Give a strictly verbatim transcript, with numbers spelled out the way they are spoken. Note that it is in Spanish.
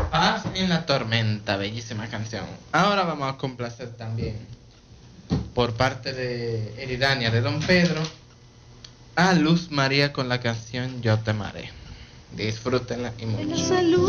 Paz en la tormenta, bellísima canción. Ahora vamos a complacer también, por parte de Eridania de Don Pedro, a Luz María con la canción Yo te amaré. Disfrútenla y mucho.